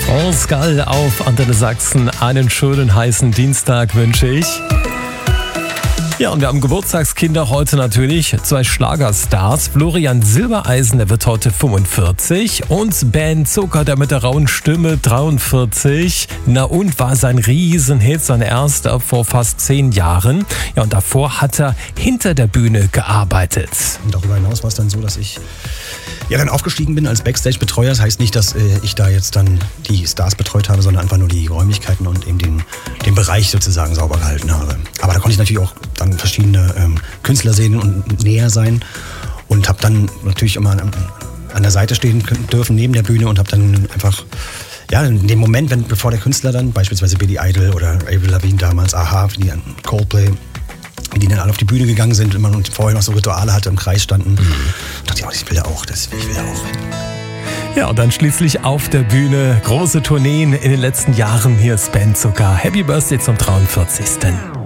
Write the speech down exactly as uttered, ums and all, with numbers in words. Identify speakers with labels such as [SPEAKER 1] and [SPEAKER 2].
[SPEAKER 1] Oh, Skull auf Antenne Sachsen. Einen schönen heißen Dienstag wünsche ich. Ja, und wir haben Geburtstagskinder heute natürlich. Zwei Schlagerstars. Florian Silbereisen, der wird heute fünfundvierzig. Und Ben Zucker, der mit der rauen Stimme, dreiundvierzig. Na und, war sein Riesenhit, sein erster vor fast zehn Jahren. Ja, und davor hat er hinter der Bühne gearbeitet.
[SPEAKER 2] Und darüber hinaus war es dann so, dass ich ja dann aufgestiegen bin als Backstage-Betreuer. Das heißt nicht, dass äh, ich da jetzt dann die Stars betreut habe, sondern einfach nur die Räumlichkeiten und eben den, den Bereich sozusagen sauber gehalten habe. Aber da konnte ich natürlich auch dann verschiedene ähm, Künstler sehen und näher sein und habe dann natürlich immer an, an der Seite stehen dürfen neben der Bühne und habe dann einfach ja in dem Moment, wenn bevor der Künstler dann beispielsweise Billy Idol oder Avril Lavigne damals, Aha, die an Coldplay, die dann alle auf die Bühne gegangen sind und man vorher noch so Rituale hatte, im Kreis standen, mhm. dachte ich, oh, ich will ja auch, das, ich will ja auch.
[SPEAKER 1] Ja, und dann schließlich auf der Bühne große Tourneen in den letzten Jahren. Hier ist Ben Zucker. Happy Birthday zum dreiundvierzigsten